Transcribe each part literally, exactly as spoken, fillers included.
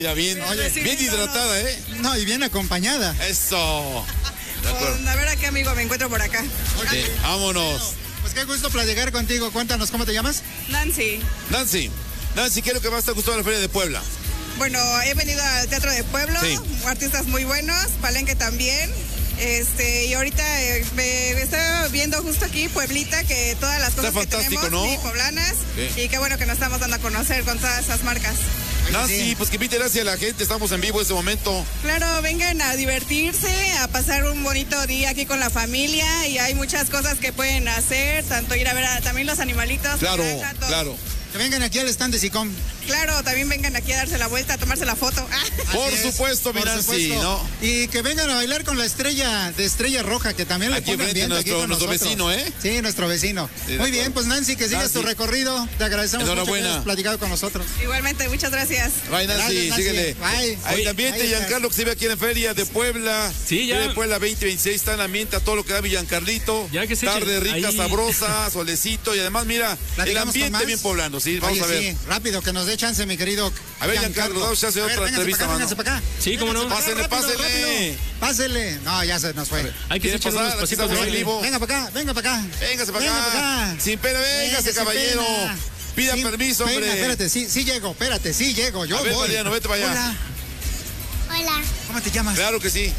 Ya bien, Oye, bien hidratada, ¿eh? No, y bien acompañada. Eso. De acuerdo. Pues, a ver a qué amigo me encuentro por acá. Sí, vámonos. Pues qué gusto platicar contigo. Cuéntanos, ¿cómo te llamas? Nancy. Nancy, Nancy, ¿qué es lo que más te ha gustado de la Feria de Puebla? Bueno, he venido al Teatro de Pueblo, Sí. artistas muy buenos, Palenque también. Este, y ahorita eh, me estaba viendo justo aquí Pueblita, que todas las cosas Está fantástico, que tenemos, ¿no? sí, poblanas, Sí. y qué bueno que nos estamos dando a conocer con todas esas marcas. Nancy, sí. pues que invite gracias a la gente, estamos en vivo en este momento. Claro, vengan a divertirse, a pasar un bonito día aquí con la familia, y hay muchas cosas que pueden hacer, tanto ir a ver a, también los animalitos. Claro, granja, todo. claro. Que vengan aquí al stand de SICOM. Claro, también vengan aquí a darse la vuelta, a tomarse la foto. Por Así es, supuesto, mi por Nancy, supuesto. ¿no? Y que vengan a bailar con la estrella de Estrella Roja, que también le Aquí pongan enfrente bien nuestro- aquí con nuestro nosotros. vecino, ¿eh? Sí, nuestro vecino. Sí, de Muy bien, acuerdo. pues Nancy, que sigas Nancy. tu recorrido. Te agradecemos mucho que Enhorabuena. hayas platicado con nosotros. Igualmente, muchas gracias. Bye, Nancy, Gracias, Nancy. síguele. Bye. Ahí Oye, también ahí te está. Giancarlo, que se ve aquí en la Feria de Puebla. Sí, ya. Feria de Puebla veinte veintiséis está en la ambiente, a todo lo que da Giancarlito. Ya que se Tarde echen rica, ahí. sabrosa, solecito y además, mira, el ¿Platicamos con ambiente más? bien poblano, sí, vamos Oye, a ver. sí, rápido, que nos dé chance, mi querido. A ver, Giancarlo, damos chance de A ver, otra vénganse entrevista, para acá, mano. vénganse para acá. Sí, cómo no. Vénganse para acá, Pásele, rápido, pásele. rápido. Pásele. No, ya se nos fue. Hay que ¿Quiere echar pasar? unos Aquí pasitos estamos de en baile. vivo. Venga para acá, venga para acá. Véngase para Venga acá. para acá. Sin pena, véngase, Venga, sin caballero. pena. Pida Sin permiso, pena, hombre. Espérate, sí, sí llego, espérate, sí llego, yo A ver, voy. Mariano, vete para allá. Hola, Hola, ¿cómo te llamas? Claro que sí.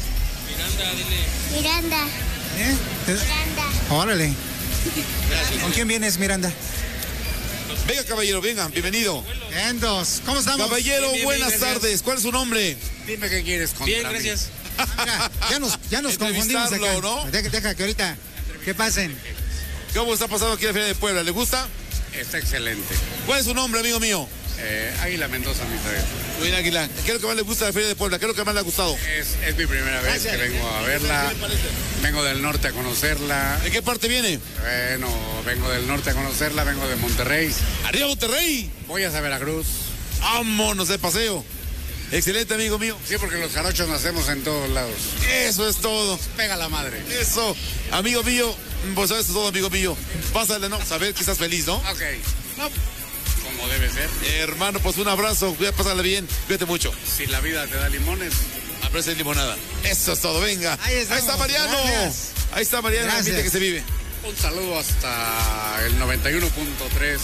Miranda, ¿Eh? Te- Miranda, Órale. ¿Con quién vienes, Miranda? Venga, caballero, venga, bienvenido. Endos, ¿cómo estamos? Caballero, bien, bien, buenas gracias. tardes. ¿Cuál es su nombre? Dime qué quieres contra Bien, mí. gracias. Mira, ya nos, ya nos confundimos acá. Entrevistarlo, ¿no? Deja, deja que ahorita, que pasen. ¿Cómo está pasando aquí en la Feria de Puebla? ¿Le gusta? Está excelente. ¿Cuál es su nombre, amigo mío? Eh, Águila Mendoza, mi padre. Luis Aguilar. ¿Qué es lo que más le gusta de la Feria de Puebla? ¿Qué es lo que más le ha gustado? Es, es mi primera vez que vengo a verla. Vengo del norte a conocerla. ¿De qué parte viene? Bueno, vengo del norte a conocerla, vengo de Monterrey. ¡Arriba Monterrey! Voy a Veracruz. ¡Vámonos de paseo! Excelente, amigo mío. Sí, porque los jarochos nacemos en todos lados. Eso es todo. Pega la madre. Eso. Amigo mío, pues eso es todo, amigo mío. Pásale, ¿no? Saber que estás feliz, ¿no? Ok. No, como debe ser. Hermano, pues un abrazo. Pásale bien. Cuídate mucho. Si la vida te da limones. Aprecia el limonada. Eso es todo, venga. Ahí estamos, está Mariano. gracias. Ahí está Mariano, el Gracias. ambiente que se vive. Un saludo hasta el noventa y uno punto tres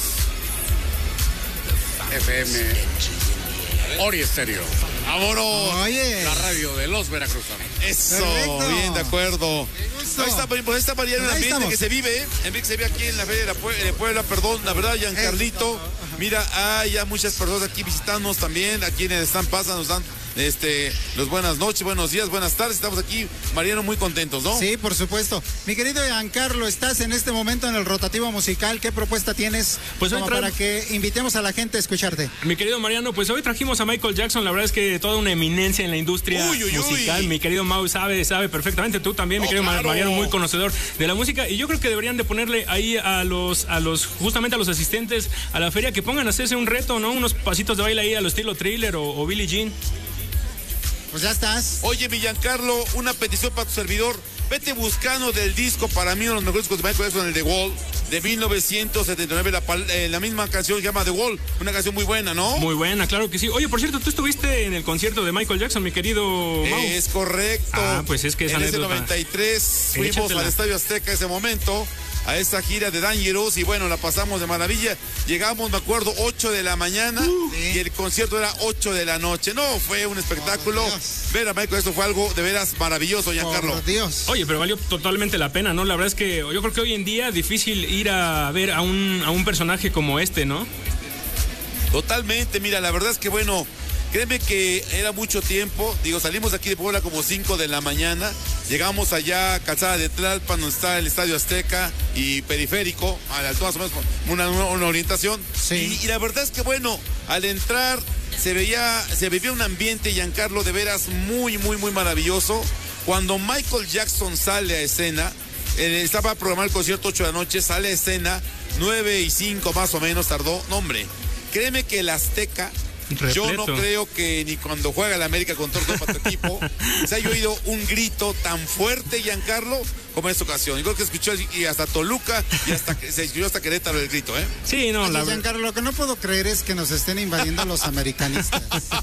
F M. Ori Estéreo. ¡Vámonos! Oye, La radio de los veracruzanos. Eso, Perfecto. bien, de acuerdo. gusto. Ahí está, pues ahí está Mariano, el Ahí ambiente estamos. que se vive, ¿eh? El ambiente que se vive aquí en la Feria de, la Pue- de Puebla, perdón, la verdad, Giancarlito. Mira, hay ya muchas personas aquí visitándonos también, a quienes están pasando, nos dan este, los buenas noches, buenos días, buenas tardes. Estamos aquí, Mariano, muy contentos, ¿no? sí, por supuesto. Mi querido Giancarlo, estás en este momento en el rotativo musical. ¿Qué propuesta tienes Pues hoy como tra- para que invitemos a la gente a escucharte? Mi querido Mariano, pues hoy trajimos a Michael Jackson, la verdad es que toda una eminencia en la industria Uy, uy, uy. musical. Mi querido Mau sabe, sabe perfectamente, tú también, mi Oh, querido Mar- claro. Mariano, muy conocedor de la música. Y yo creo que deberían de ponerle ahí a los, a los, justamente a los asistentes a la feria, que pongan a hacerse un reto, ¿no? Unos pasitos de baile ahí a lo estilo Thriller o, o Billie Jean. Pues ya estás. Oye, mi Giancarlo, una petición para tu servidor. Vete buscando del disco, para mí uno de los mejores discos de Michael Jackson, el The Wall, de mil novecientos setenta y nueve, la, pal- eh, la misma canción se llama The Wall, una canción muy buena, ¿no? Muy buena, claro que sí. Oye, por cierto, tú estuviste en el concierto de Michael Jackson, mi querido Mau. Es correcto. Ah, pues es que esa en ese anécdota. noventa y tres fuimos Échatela. al Estadio Azteca ese momento, a esta gira de Dangerous, y bueno, la pasamos de maravilla. Llegamos, me acuerdo, ocho de la mañana, Sí. y el concierto era ocho de la noche. No, fue un espectáculo. Por Dios. Ver a Michael, esto fue algo de veras maravilloso, Giancarlo. Por Dios. Oye, pero valió totalmente la pena, ¿no? La verdad es que yo creo que hoy en día es difícil ir a ver a un, a un personaje como este, ¿no? Totalmente, mira, la verdad es que bueno, créeme que era mucho tiempo. Digo, salimos de aquí de Puebla como cinco de la mañana. Llegamos allá a Calzada de Tlalpan, donde está el Estadio Azteca y Periférico, a la altura más o menos una, una, una orientación. Sí. Y, y la verdad es que bueno, al entrar se veía, se vivía un ambiente, Giancarlo, de veras muy, muy, muy maravilloso. Cuando Michael Jackson sale a escena, eh, estaba programado el concierto ocho de la noche, sale a escena, nueve y cinco más o menos tardó. No, hombre, créeme que el Azteca, yo no Repleto. creo que ni cuando juega el América con todo para tu equipo se haya oído un grito tan fuerte, Giancarlo, como en esta ocasión. Yo creo que escuchó y hasta Toluca y hasta se escuchó hasta Querétaro el grito, ¿eh? Sí, no, Oye, la verdad. Giancarlo, lo que no puedo creer es que nos estén invadiendo los americanistas.